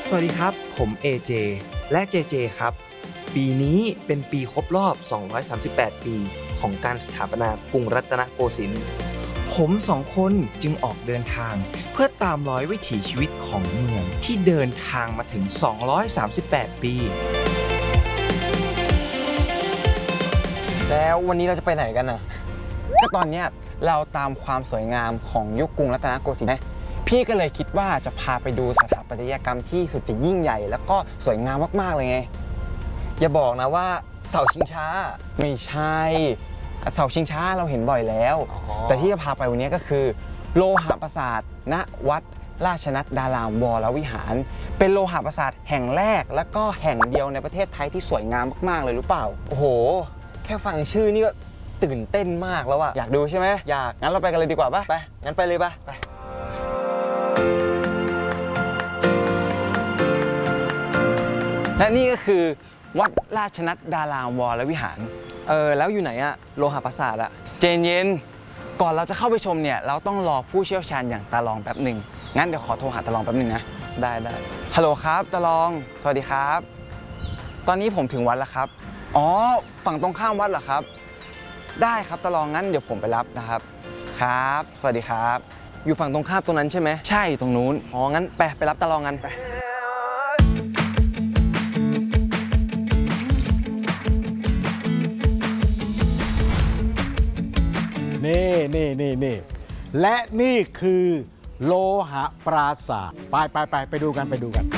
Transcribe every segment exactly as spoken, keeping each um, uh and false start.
สวัสดีครับผม เอ เจ และ เจ เจ ครับปีนี้เป็นปีครบรอบ สองร้อยสามสิบแปด ปีของการสถาปนากรุงรัตนโกสินทร์ผมสองคนจึงออกเดินทางเพื่อตามรอยวิถีชีวิตของเมืองที่เดินทางมาถึง สองร้อยสามสิบแปด ปีแล้ววันนี้เราจะไปไหนกันน่ะก็ตอนเนี้ยเราตามความสวยงามของยุคกรุงรัตนโกสินทร์นะพี่ก็เลยคิดว่าจะพาไปดูสถาปัตยกรรมที่สุดจะยิ่งใหญ่แล้วก็สวยงามมากๆเลยไงอย่าบอกนะว่าเสาชิงช้าไม่ใช่เสาชิงช้าเราเห็นบ่อยแล้วแต่ที่จะพาไปวันนี้ก็คือโลหะปราสาทณวัดราชนัดดารามวรวิหารเป็นโลหะปราสาทแห่งแรกและก็แห่งเดียวในประเทศไทยที่สวยงามมากๆเลยรู้เปล่าโอ้โหแค่ฟังชื่อนี่ก็ตื่นเต้นมากแล้วอะอยากดูใช่ไหมอยากงั้นเราไปกันเลยดีกว่าป่ะไปงั้นไปเลยป่ะไปและนี่ก็คือวัดราชนัดดารามวรวิหารเออแล้วอยู่ไหนอะโลหะปราสาทอะเจนเย็นก่อนเราจะเข้าไปชมเนี่ยเราต้องรอผู้เชี่ยวชาญอย่างตาลองแป๊บหนึ่งงั้นเดี๋ยวขอโทรหาตาลองแป๊บหนึ่งนะได้ได้ฮัลโหลครับตาลองสวัสดีครับตอนนี้ผมถึงวัดแล้วครับอ๋อฝั่งตรงข้ามวัดเหรอครับได้ครับตาลองงั้นเดี๋ยวผมไปรับนะครับครับสวัสดีครับอยู่ฝั่งตรงข้ามตรงนั้นใช่ไหมใช่ตรงนู้นอ๋องั้นไปไปรับตาลองกันไปนี่นี่นี่นี่และนี่คือโลหะปราสาทไปไปไปไปดูกันไปดูกัน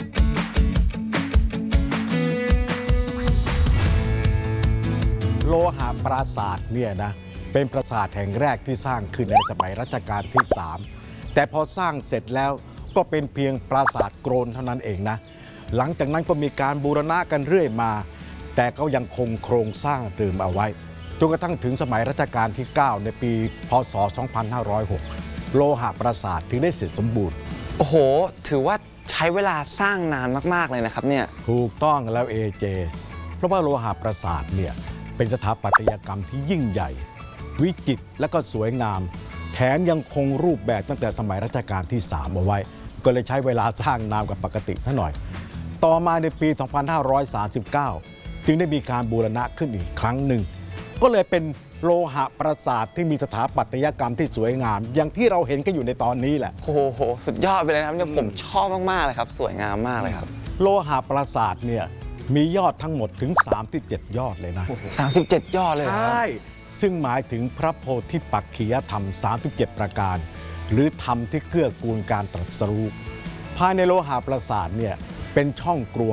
โลหะปราสาทเนี่ยนะเป็นปราสาทแห่งแรกที่สร้างขึ้นในสมัยรัชกาลที่สามแต่พอสร้างเสร็จแล้วก็เป็นเพียงปราสาทโกรนเท่านั้นเองนะหลังจากนั้นก็มีการบูรณะกันเรื่อยมาแต่ก็ยังคงโครงสร้างเดิมเอาไว้จนกระทั่งถึงสมัยรัชกาลที่ เก้า ในปีพ.ศ. สองพันห้าร้อยหก โลหะปราสาทถึงได้เสร็จสมบูรณ์โอ้โหถือว่าใช้เวลาสร้างนานมากๆเลยนะครับเนี่ยถูกต้องแล้ว เอ เจ เพราะว่าโลหะปราสาทเนี่ยเป็นสถาปัตยกรรมที่ยิ่งใหญ่วิจิตรและก็สวยงามแถมยังคงรูปแบบตั้งแต่สมัยรัชกาลที่ สาม เอาไว้ก็เลยใช้เวลาสร้างนานกว่าปกติซะหน่อยต่อมาในปี สองพันห้าร้อยสามสิบเก้า จึงได้มีการบูรณะขึ้นอีกครั้งหนึ่งก็เลยเป็นโลหะปราสาทที่มีสถาปัตยกรรมที่สวยงามอย่างที่เราเห็นกันอยู่ในตอนนี้แหละโอ้โหสุดยอดไปเลยนะครับเนี่ยผมชอบมากๆเลยครับสวยงามมากเลยครับโลหะปราสาทเนี่ยมียอดทั้งหมดถึงสามสิบเจ็ดยอดเลยนะสามสิบเจ็ดยอดเลยใช่ซึ่งหมายถึงพระโพธิปักขิยธรรมสามสิบเจ็ดประการหรือธรรมที่เกื้อกูลการตรัสรู้ภายในโลหะปราสาทเนี่ยเป็นช่องกรวง